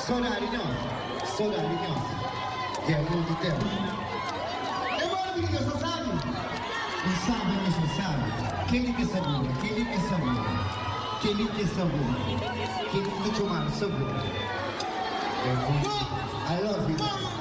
Sonari no. Che è uno di te. E guardi che sono sabi. Non sabi, non sono sabi. Quelli che sapore, quelli che sapore. Quelli che sapore. Quelli che c'ho male, sapore. I love you.